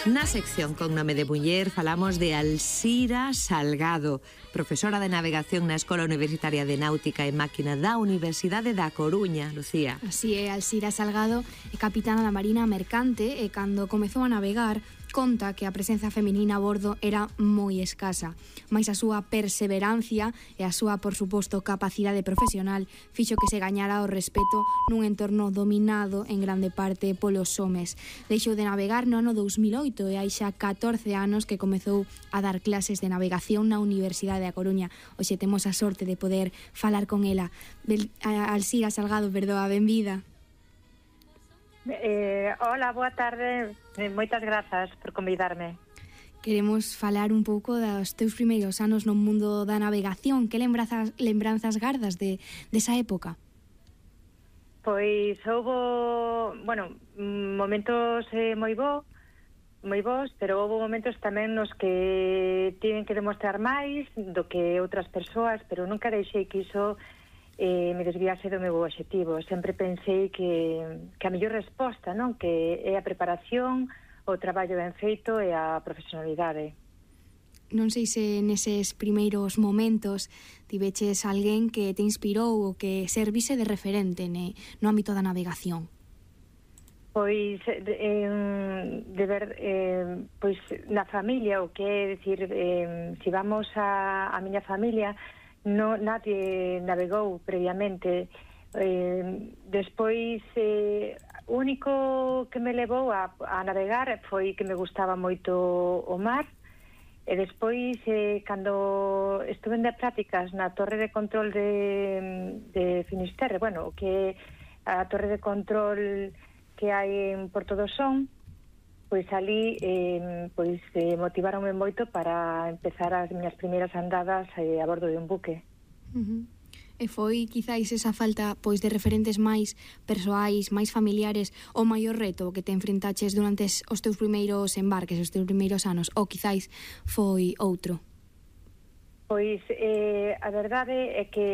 Na sección con nome de muller falamos de Alzira Salgado, profesora de navegación na Escola Universitaria de Náutica e Máquina da Universidade da Coruña, Lucía. Así é, Alzira Salgado é capitana da Marina Mercante e cando comezou a navegar conta que a presenza feminina a bordo era moi escasa, mais a súa perseverancia e a súa, por suposto, capacidade profesional fixo que se gañara o respeto nun entorno dominado en grande parte polos homes. Deixou de navegar no ano 2008 e hai xa 14 anos que comezou a dar clases de navegación na Universidade da Coruña. Hoxe temos a sorte de poder falar con ela. Alzira Salgado, perdoa, benvida. Hola, boa tarde. Moitas grazas por convidarme. Queremos falar un pouco dos teus primeiros anos no mundo da navegación. Que lembranzas gardas desa época? Pois houbo, momentos moi bons, pero houbo momentos tamén nos que tiven que demostrar máis do que outras persoas, pero nunca deixei que iso me desviase do meu obxectivo. Sempre pensei que a mellor resposta, non, que é a preparación, o traballo ben feito e a profesionalidade. Non sei se neses primeiros momentos tiveches alguén que te inspirou ou que servise de referente no ámbito da navegación. Pois pois na familia, o que é dicir, se vamos a miña familia, nadie navegou previamente. Despois o único que me levou a navegar foi que me gustaba moito o mar, e despois cando estuve de prácticas na torre de control de Finisterre, que a torre de control que hai en Porto do Son, pois ali motivaronme moito para empezar as miñas primeiras andadas a bordo de un buque. E foi quizáis esa falta pois de referentes máis persoais, máis familiares, o maior reto que te enfrentaches durante os teus primeiros embarques, os teus primeiros anos, ou quizáis foi outro? Pois a verdade é que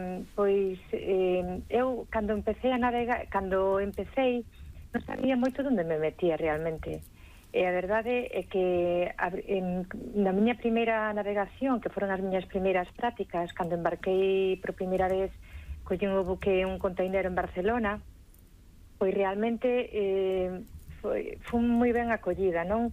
eu cando empecé a navegar, non sabía moito onde me metía realmente. E a verdade é que na miña primeira navegación, que foron as miñas primeiras prácticas, cando embarquei por primeira vez, collín o buque un container en Barcelona, pois realmente foi moi ben acollida, non?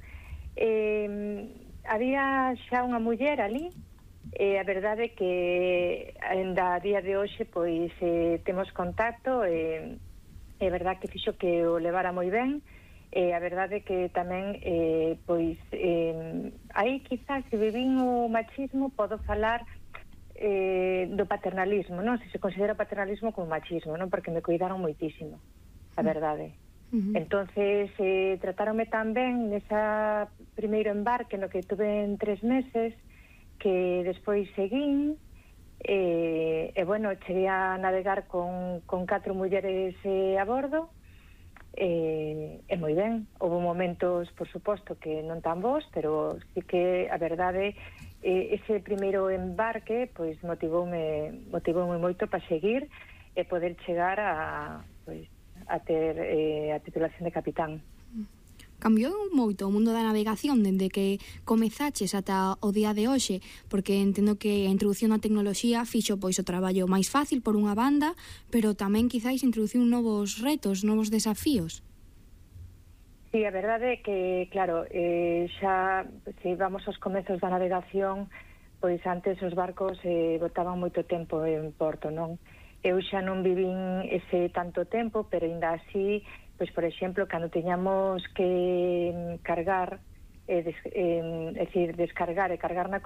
Había xa unha muller ali, e a verdade é que ainda a día de hoxe pois temos contacto, e é verdade que fixo que o levara moi ben. A verdade é que tamén aí quizás se vivín o machismo, podo falar do paternalismo, non? Se considera paternalismo como machismo, non? Porque me cuidaron moitísimo, a verdade. Entonces tratáronme tan ben nesa primeiro embarque no que tuve en 3 meses, que despois seguín cheguei a navegar con 4 mulleres a bordo, e moi ben. Houve momentos, por suposto, que non tan bons, pero sí que a verdade ese primeiro embarque pois motivoume moito para seguir e poder chegar a ter a titulación de capitán. Cambiou moito o mundo da navegación dende que comezaches ata o día de hoxe, porque entendo que a introdución da tecnoloxía fixo pois o traballo máis fácil por unha banda, pero tamén quizáis introduciu novos retos, novos desafíos. Sí, a verdade é que, claro, xa se vamos aos comezos da navegación, pois antes os barcos botaban moito tempo en porto, non? Eu xa non vivín ese tanto tempo, pero ainda así, pois, por exemplo, cando teñamos que cargar, descargar e cargar na